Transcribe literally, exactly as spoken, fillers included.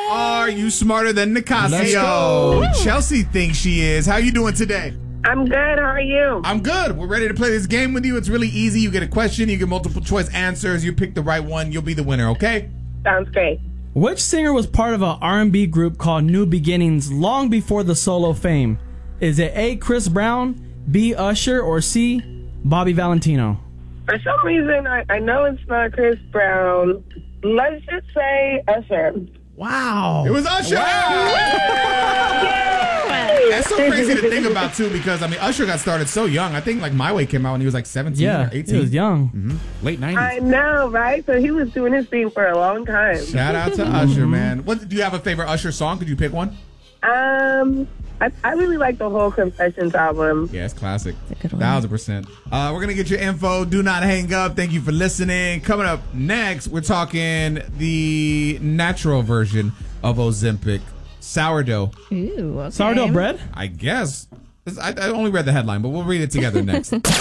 Are you smarter than Nicasio? Let's go. Chelsea thinks she is. How you doing today? I'm good. How are you? I'm good. We're ready to play this game with you. It's really easy. You get a question, you get multiple choice answers, you pick the right one, you'll be the winner, okay? Sounds great. Which singer was part of an R and B group called New Beginnings long before the solo fame? Is it A, Chris Brown, B, Usher, or C, Bobby Valentino? For some reason, I, I know it's not Chris Brown. Let's just say Usher. Wow. It was Usher! That's so crazy to think about, too, because, I mean, Usher got started so young. I think, like, My Way came out when he was, like, seventeen Yeah, or eighteen. he was young. Mm-hmm. Late nineties. I know, right? So he was doing his thing for a long time. Shout out to Usher, man. What, do you have a favorite Usher song? Could you pick one? Um, I, I really like the whole Confessions album. Yeah, it's classic. It's a good one. Thousand percent. Uh, we're going to get your info. Do not hang up. Thank you for listening. Coming up next, we're talking the natural version of Ozempic. Sourdough. Ooh, okay. Sourdough bread? I guess. I, I only read the headline, but we'll read it together next.